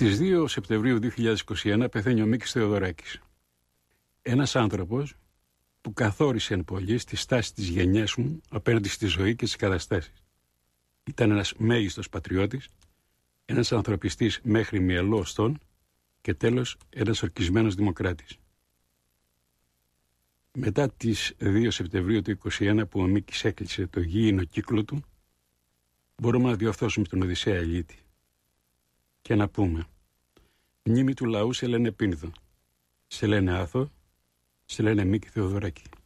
Στις 2 Σεπτεμβρίου 2021 πεθαίνει ο Μίκης Θεοδωράκης. Ένας άνθρωπος που καθόρισε εν πολλοίς τη στάση της γενιάς μου απέναντι στη ζωή και στις καταστάσεις. Ήταν ένας μέγιστος πατριώτης, ένας ανθρωπιστής μέχρι μυελό οστών και τέλος ένας ορκισμένος δημοκράτης. Μετά τις 2 Σεπτεμβρίου του 2021 που ο Μίκης έκλεισε το γήινο κύκλο του, μπορούμε να διορθώσουμε τον Οδυσσέα Ηλίτη και να πούμε: μνήμη του λαού σε λένε Πίνδο, σε λένε Άθο, σε λένε Μίκη Θεοδωράκη.